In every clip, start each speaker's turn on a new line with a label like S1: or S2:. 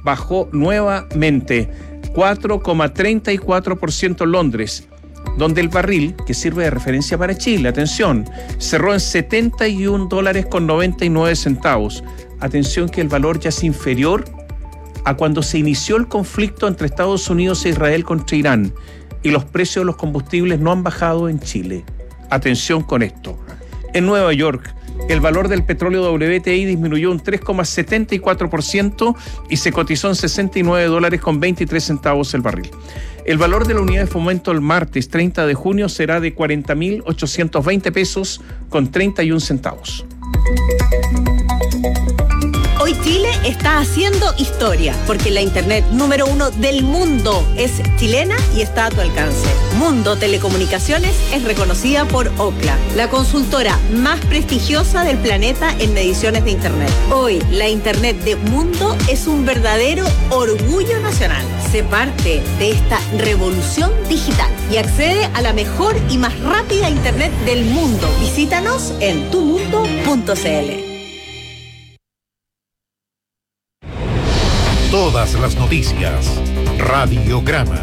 S1: bajó nuevamente 4,34% en Londres, donde el barril, que sirve de referencia para Chile, atención, cerró en $71.99. Atención que el valor ya es inferior a cuando se inició el conflicto entre Estados Unidos e Israel contra Irán, y los precios de los combustibles no han bajado en Chile. Atención con esto. En Nueva York, el valor del petróleo WTI disminuyó un 3,74% y se cotizó en $69.23 el barril. El valor de la unidad de fomento el martes 30 de junio será de 40.820 pesos con 31 centavos.
S2: Hoy Chile está haciendo historia, porque la internet número 1 del mundo es chilena y está a tu alcance. Mundo Telecomunicaciones es reconocida por Ookla, la consultora más prestigiosa del planeta en mediciones de internet. Hoy, la internet de Mundo es un verdadero orgullo nacional. Sé parte de esta revolución digital y accede a la mejor y más rápida internet del mundo. Visítanos en tumundo.cl.
S3: Todas las noticias. Radiograma.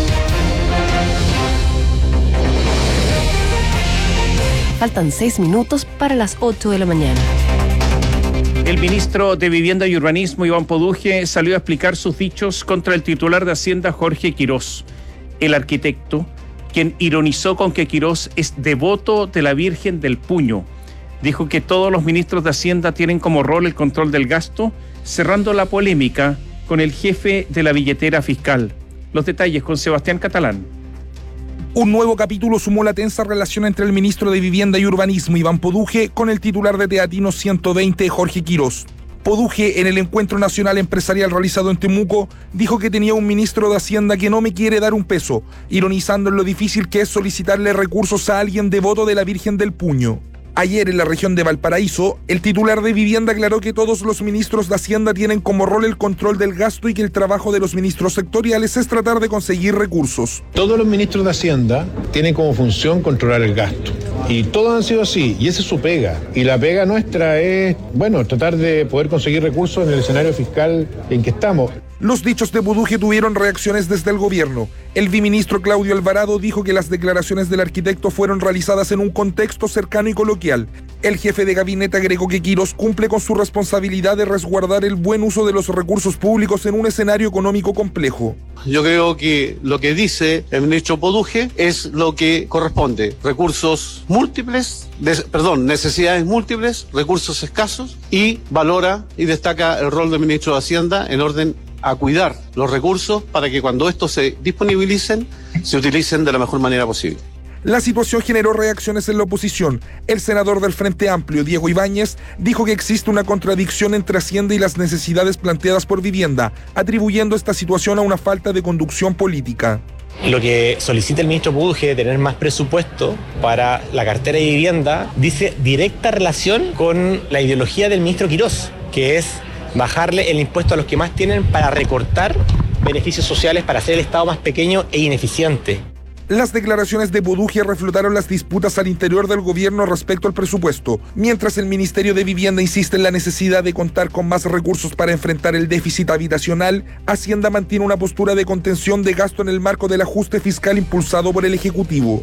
S4: Faltan 6 minutos para las 8 de la mañana.
S1: El ministro de Vivienda y Urbanismo, Iván Poduje, salió a explicar sus dichos contra el titular de Hacienda, Jorge Quirós, el arquitecto, quien ironizó con que Quirós es devoto de la Virgen del Puño. Dijo que todos los ministros de Hacienda tienen como rol el control del gasto, cerrando la polémica con el jefe de la billetera fiscal. Los detalles con Sebastián Catalán.
S5: Un nuevo capítulo sumó la tensa relación entre el ministro de Vivienda y Urbanismo, Iván Poduje, con el titular de Teatino 120, Jorge Quirós. Poduje, en el encuentro nacional empresarial realizado en Temuco, dijo que tenía un ministro de Hacienda que no me quiere dar un peso, ironizando en lo difícil que es solicitarle recursos a alguien devoto de la Virgen del Puño. Ayer, en la región de Valparaíso, el titular de Vivienda aclaró que todos los ministros de Hacienda tienen como rol el control del gasto y que el trabajo de los ministros sectoriales es tratar de conseguir recursos.
S6: Todos los ministros de Hacienda tienen como función controlar el gasto. Y todos han sido así, y esa es su pega. Y la pega nuestra es, tratar de poder conseguir recursos en el escenario fiscal en que estamos.
S5: Los dichos de Poduje tuvieron reacciones desde el gobierno. El viceministro Claudio Alvarado dijo que las declaraciones del arquitecto fueron realizadas en un contexto cercano y coloquial. El jefe de gabinete agregó que Quirós cumple con su responsabilidad de resguardar el buen uso de los recursos públicos en un escenario económico complejo.
S7: Yo creo que lo que dice el ministro Poduje es lo que corresponde. Necesidades múltiples, recursos escasos, y valora y destaca el rol del ministro de Hacienda en orden a cuidar los recursos para que cuando estos se disponibilicen, se utilicen de la mejor manera posible.
S5: La situación generó reacciones en la oposición. El senador del Frente Amplio, Diego Ibáñez, dijo que existe una contradicción entre Hacienda y las necesidades planteadas por Vivienda, atribuyendo esta situación a una falta de conducción política.
S8: Lo que solicita el ministro Poduje de tener más presupuesto para la cartera de vivienda dice directa relación con la ideología del ministro Quirós, que es bajarle el impuesto a los que más tienen para recortar beneficios sociales, para hacer el Estado más pequeño e ineficiente.
S5: Las declaraciones de Poduje reflotaron las disputas al interior del gobierno respecto al presupuesto, mientras el Ministerio de Vivienda insiste en la necesidad de contar con más recursos para enfrentar el déficit habitacional. Hacienda mantiene una postura de contención de gasto en el marco del ajuste fiscal impulsado por el Ejecutivo.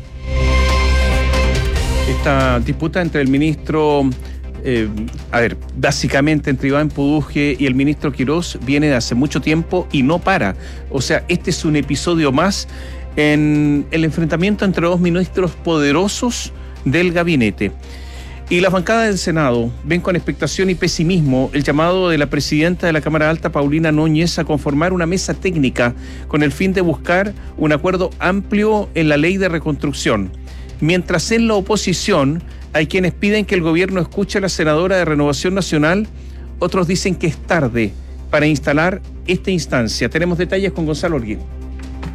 S1: Esta disputa entre el ministro... básicamente entre Iván Poduje y el ministro Quirós viene de hace mucho tiempo y no para. O sea, este es un episodio más en el enfrentamiento entre dos ministros poderosos del gabinete. Y las bancadas del Senado ven con expectación y pesimismo el llamado de la presidenta de la Cámara Alta, Paulina Núñez, a conformar una mesa técnica con el fin de buscar un acuerdo amplio en la ley de reconstrucción. Mientras en la oposición hay quienes piden que el gobierno escuche a la senadora de Renovación Nacional, otros dicen que es tarde para instalar esta instancia. Tenemos detalles con Gonzalo Orguín.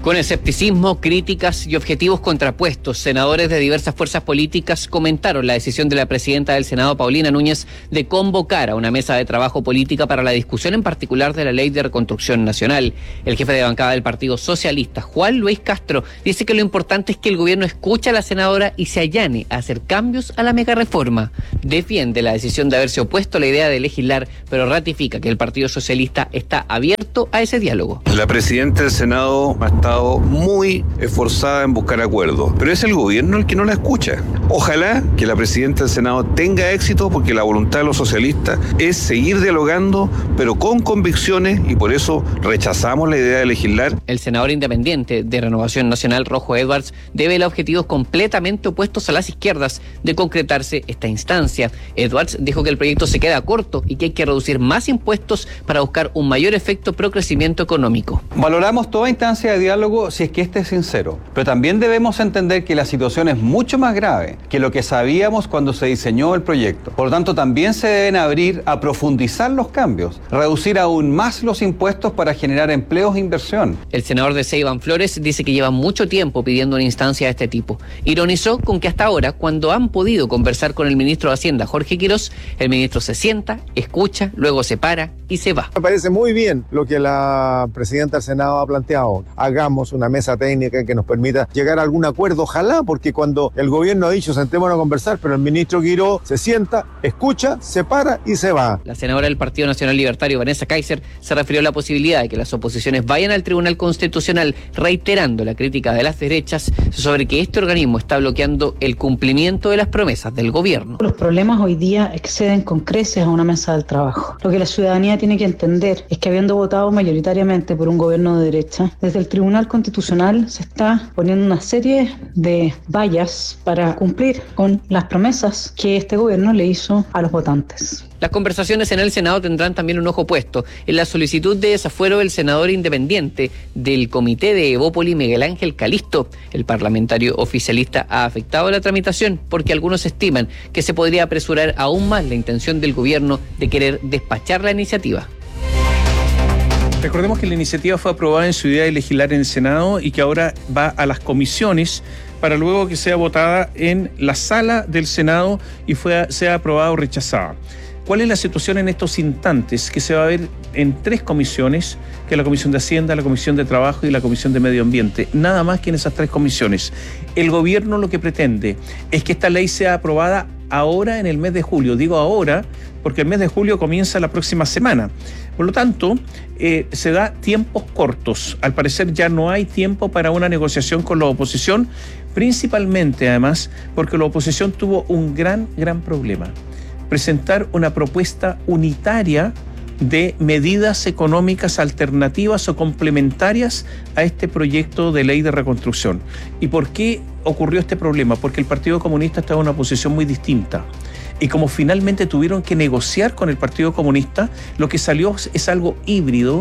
S9: Con escepticismo, críticas y objetivos contrapuestos, senadores de diversas fuerzas políticas comentaron la decisión de la presidenta del Senado, Paulina Núñez, de convocar a una mesa de trabajo política para la discusión en particular de la Ley de Reconstrucción Nacional. El jefe de bancada del Partido Socialista, Juan Luis Castro, dice que lo importante es que el gobierno escuche a la senadora y se allane a hacer cambios a la megareforma. Defiende la decisión de haberse opuesto a la idea de legislar, pero ratifica que el Partido Socialista está abierto a ese diálogo.
S10: La presidenta del Senado ha estado muy esforzada en buscar acuerdos, pero es el gobierno el que no la escucha. Ojalá que la presidenta del Senado tenga éxito, porque la voluntad de los socialistas es seguir dialogando, pero con convicciones, y por eso rechazamos la idea de legislar.
S9: El senador independiente de Renovación Nacional, Rojo Edwards, devela objetivos completamente opuestos a las izquierdas de concretarse esta instancia. Edwards dijo que el proyecto se queda corto y que hay que reducir más impuestos para buscar un mayor efecto pro crecimiento económico.
S11: Valoramos toda instancia de diálogo si es que este es sincero, pero también debemos entender que la situación es mucho más grave que lo que sabíamos cuando se diseñó el proyecto. Por lo tanto, también se deben abrir a profundizar los cambios, reducir aún más los impuestos para generar empleos e inversión.
S9: El senador de Iván Flores dice que lleva mucho tiempo pidiendo una instancia de este tipo. Ironizó con que hasta ahora, cuando han podido conversar con el ministro de Hacienda, Jorge Quirós, el ministro se sienta, escucha, luego se para y se va.
S12: Me parece muy bien lo que la presidenta del Senado ha planteado. Hagamos una mesa técnica que nos permita llegar a algún acuerdo, ojalá, porque cuando el gobierno ha dicho sentémonos a conversar, pero el ministro Quirós se sienta, escucha, se para y se va.
S9: La senadora del Partido Nacional Libertario, Vanessa Kaiser, se refirió a la posibilidad de que las oposiciones vayan al Tribunal Constitucional, reiterando la crítica de las derechas sobre que este organismo está bloqueando el cumplimiento de las promesas del gobierno.
S13: Los problemas hoy día exceden con creces a una mesa del trabajo. Lo que la ciudadanía tiene que entender es que, habiendo votado mayoritariamente por un gobierno de derecha, desde el Tribunal Constitucional se está poniendo una serie de vallas para cumplir con las promesas que este gobierno le hizo a los votantes.
S9: Las conversaciones en el Senado tendrán también un ojo puesto en la solicitud de desafuero del senador independiente del Comité de Evópoli, Miguel Ángel Calisto. El parlamentario oficialista ha afectado la tramitación porque algunos estiman que se podría apresurar aún más la intención del gobierno de querer despachar la iniciativa.
S1: Recordemos que la iniciativa fue aprobada en su idea de legislar en el Senado y que ahora va a las comisiones para luego que sea votada en la sala del Senado y sea aprobada o rechazada. ¿Cuál es la situación en estos instantes? Que se va a ver en 3 comisiones, que es la Comisión de Hacienda, la Comisión de Trabajo y la Comisión de Medio Ambiente. Nada más que en esas 3 comisiones. El gobierno lo que pretende es que esta ley sea aprobada ahora en el mes de julio. Digo ahora porque el mes de julio comienza la próxima semana. Por lo tanto, se da tiempos cortos. Al parecer ya no hay tiempo para una negociación con la oposición, principalmente además porque la oposición tuvo un gran problema. Presentar una propuesta unitaria de medidas económicas alternativas o complementarias a este proyecto de ley de reconstrucción. ¿Y por qué ocurrió este problema? Porque el Partido Comunista estaba en una posición muy distinta. Y como finalmente tuvieron que negociar con el Partido Comunista, lo que salió es algo híbrido,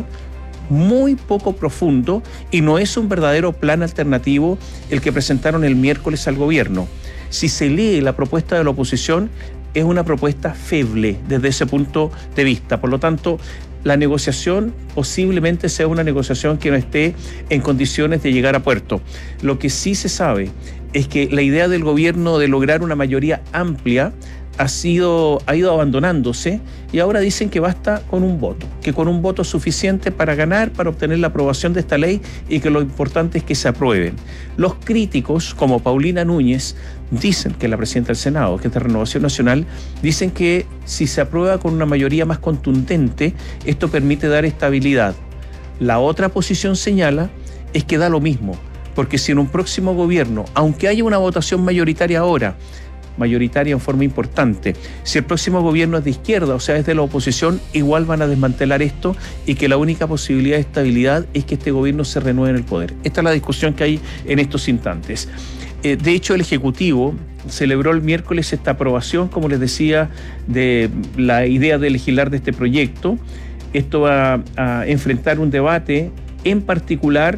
S1: muy poco profundo, y no es un verdadero plan alternativo el que presentaron el miércoles al gobierno. Si se lee la propuesta de la oposición, es una propuesta feble desde ese punto de vista. Por lo tanto, la negociación posiblemente sea una negociación que no esté en condiciones de llegar a puerto. Lo que sí se sabe es que la idea del gobierno de lograr una mayoría amplia ha ido abandonándose, y ahora dicen que basta con un voto, que con un voto es suficiente para ganar, para obtener la aprobación de esta ley, y que lo importante es que se aprueben. Los críticos, como Paulina Núñez, dicen que la presidenta del Senado, que es de Renovación Nacional, dicen que si se aprueba con una mayoría más contundente, esto permite dar estabilidad. La otra posición señala es que da lo mismo, porque si en un próximo gobierno, aunque haya una votación mayoritaria ahora, mayoritaria en forma importante, si el próximo gobierno es de izquierda, o sea, es de la oposición, igual van a desmantelar esto, y que la única posibilidad de estabilidad es que este gobierno se renueve en el poder. Esta es la discusión que hay en estos instantes. De hecho, el Ejecutivo celebró el miércoles esta aprobación, como les decía, de la idea de legislar de este proyecto. Esto va a enfrentar un debate en particular,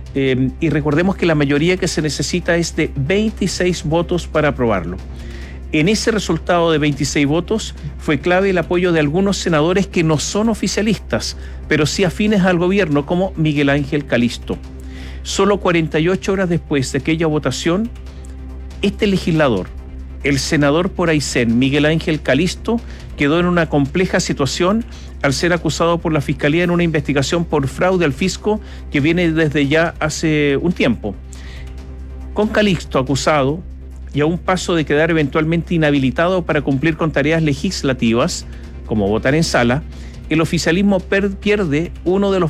S1: y recordemos que la mayoría que se necesita es de 26 votos para aprobarlo. En ese resultado de 26 votos fue clave el apoyo de algunos senadores que no son oficialistas, pero sí afines al gobierno, como Miguel Ángel Calisto. Solo 48 horas después de aquella votación, este legislador, el senador por Aysén, Miguel Ángel Calisto, quedó en una compleja situación al ser acusado por la Fiscalía en una investigación por fraude al fisco que viene desde ya hace un tiempo. Con Calisto acusado y a un paso de quedar eventualmente inhabilitado para cumplir con tareas legislativas, como votar en sala, el oficialismo pierde uno de los